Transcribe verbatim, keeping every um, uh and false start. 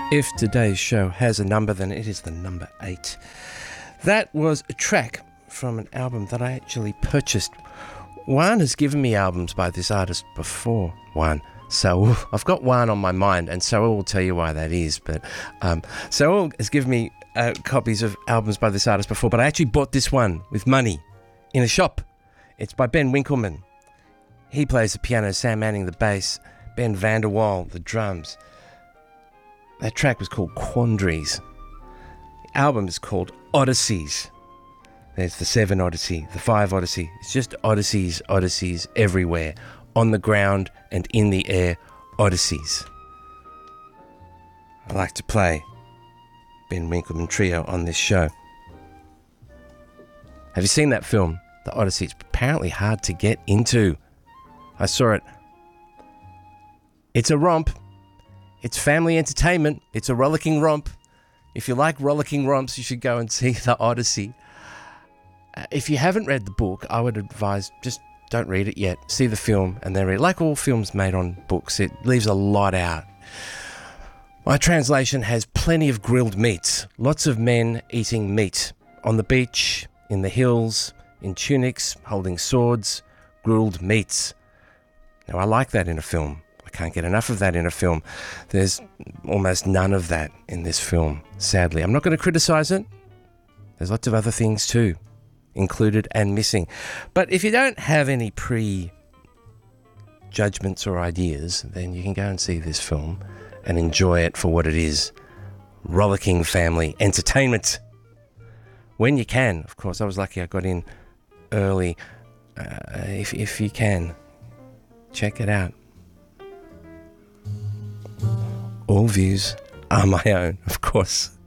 If today's show has a number, then it is the number eight. That was a track from an album that I actually purchased. Juan has given me albums by this artist before, Juan. So I've got Juan on my mind, and Saul will tell you why that is. But um, Saul has given me uh, copies of albums by this artist before, but I actually bought this one with money in a shop. It's by Ben Winkleman. He plays the piano, Sam Manning the bass, Ben Vanderwall the drums. That track was called Quandaries. The album is called Odysseys. There's the seven Odyssey, the five Odyssey. It's just Odysseys, Odysseys everywhere. On the ground and in the air, Odysseys. I like to play Ben Winkleman Trio on this show. Have you seen that film, The Odyssey? It's apparently hard to get into. I saw it. It's a romp. It's family entertainment. It's a rollicking romp. If you like rollicking romps, you should go and see The Odyssey. Uh, if you haven't read the book, I would advise just don't read it yet. See the film and then read it. Like all films made on books, it leaves a lot out. My translation has plenty of grilled meats. Lots of men eating meat. On the beach, in the hills, in tunics, holding swords, grilled meats. Now, I like that in a film. I can't get enough of that in a film. There's almost none of that in this film, sadly. I'm not going to criticize it. There's lots of other things too, included and missing. But if you don't have any pre-judgments or ideas, then you can go and see this film and enjoy it for what it is. Rollicking family entertainment. When you can, of course. I was lucky I got in early. Uh, if, if you can, check it out. All views are my own, of course.